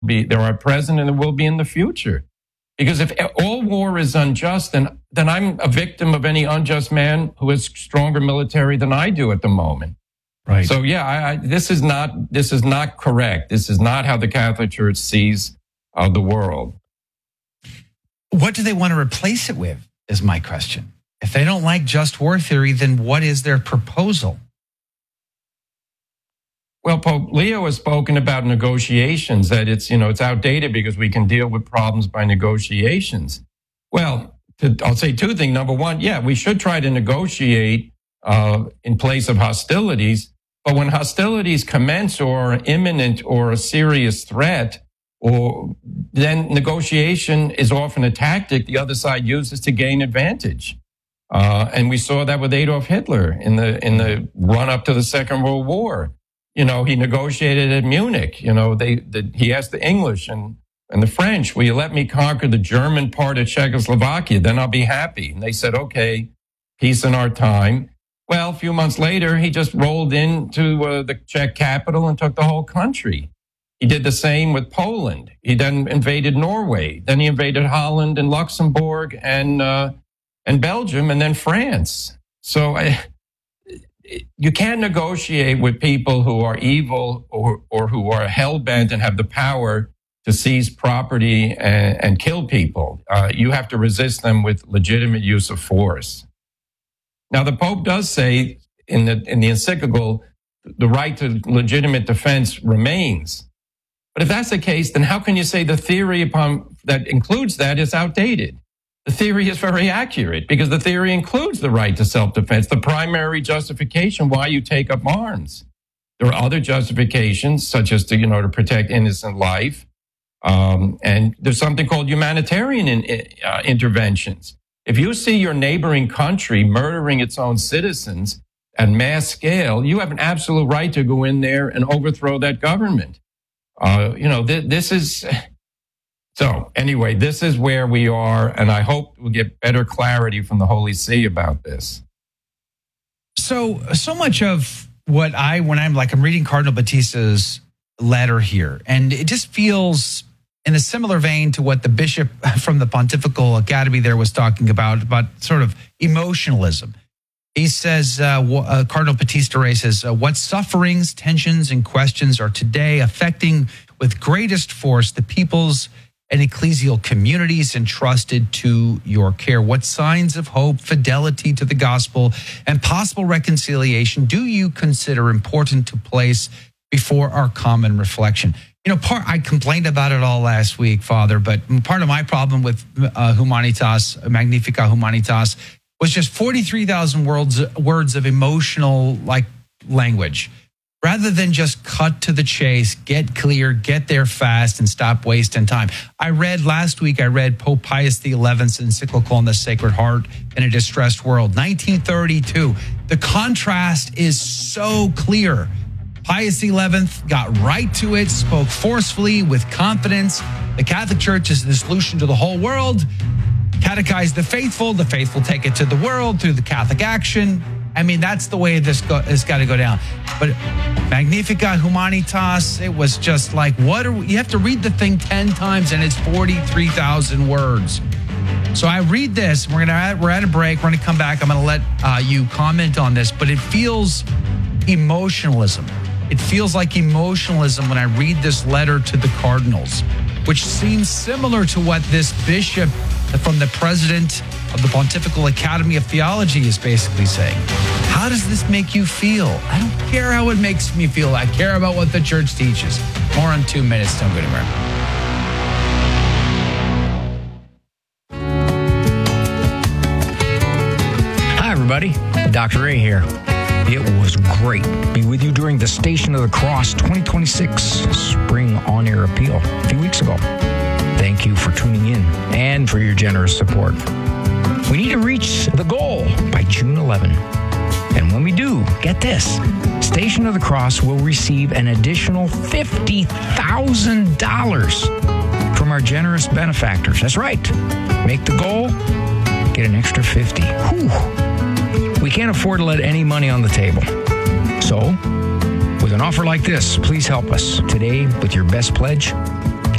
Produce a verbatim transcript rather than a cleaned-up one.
be there are present and there will be in the future. Because if all war is unjust, then, then I'm a victim of any unjust man who has stronger military than I do at the moment. Right. So yeah, I, I, this is not this is not correct. This is not how the Catholic Church sees uh, the world. What do they want to replace it with, is my question. If they don't like just war theory, then what is their proposal? Well, Pope Leo has spoken about negotiations, that it's, you know, it's outdated because we can deal with problems by negotiations. Well, to, I'll say two things. Number one, yeah, we should try to negotiate uh, in place of hostilities. But when hostilities commence or are imminent or a serious threat, or then negotiation is often a tactic the other side uses to gain advantage. Uh, and we saw that with Adolf Hitler in the in the run up to the Second World War. You know, he negotiated at Munich. You know, they, the, he asked the English and, and the French, will you let me conquer the German part of Czechoslovakia? Then I'll be happy. And they said, okay, peace in our time. Well, a few months later, he just rolled into uh, the Czech capital and took the whole country. He did the same with Poland. He then invaded Norway. Then he invaded Holland and Luxembourg and, uh, and Belgium and then France. So I, you can't negotiate with people who are evil or, or who are hell-bent and have the power to seize property and, and kill people. Uh, you have to resist them with legitimate use of force. Now, the Pope does say in the, in the encyclical, the right to legitimate defense remains. But if that's the case, then how can you say the theory upon that includes that is outdated? The theory is very accurate because the theory includes the right to self-defense, the primary justification why you take up arms. There are other justifications, such as to, you know, to protect innocent life. Um, and there's something called humanitarian in, uh, interventions. If you see your neighboring country murdering its own citizens at mass scale, you have an absolute right to go in there and overthrow that government. Uh, you know, th- this is... So anyway, this is where we are, and I hope we'll get better clarity from the Holy See about this. So, so much of what I, when I'm like, I'm reading Cardinal Batista's letter here, and it just feels in a similar vein to what the bishop from the Pontifical Academy there was talking about, about sort of emotionalism. He says, uh, uh, Cardinal Batista Rey says, uh, what sufferings, tensions, and questions are today affecting with greatest force the people's and ecclesial communities entrusted to your care? What signs of hope, fidelity to the gospel, and possible reconciliation do you consider important to place before our common reflection? You know, part I complained about it all last week, Father, but part of my problem with uh, Humanitas, Magnificat Humanitas, was just forty-three thousand words, words of emotional like language. Rather than just cut to the chase, get clear, get there fast, and stop wasting time. I read last week, I read Pope Pius the eleventh's encyclical on the Sacred Heart in a Distressed World, nineteen thirty-two. The contrast is so clear. Pius the eleventh got right to it, spoke forcefully with confidence. The Catholic Church is the solution to the whole world. Catechize the faithful. The faithful take it to the world through the Catholic action. I mean, that's the way this go, has got to go down. But Magnificat Humanitas, it was just like, what are we, you have to read the thing ten times and it's forty-three thousand words. So I read this, we're gonna we're at a break, we're gonna come back, I'm gonna let uh, you comment on this, but it feels emotionalism. It feels like emotionalism when I read this letter to the cardinals, which seems similar to what this bishop from the president of the Pontifical Academy of Theology is basically saying. How does this make you feel? I don't care how it makes me feel. I care about what the church teaches. More in two minutes. Don't go anywhere. Hi, everybody. Doctor Ray here. It was great to be with you during the Station of the Cross twenty twenty-six Spring On-Air Appeal a few weeks ago. Thank you for tuning in and for your generous support. We need to reach the goal by June eleventh. And when we do, get this, Station of the Cross will receive an additional fifty thousand dollars from our generous benefactors. That's right. Make the goal, get an extra fifty. Whew. We can't afford to let any money on the table. So, with an offer like this, please help us today with your best pledge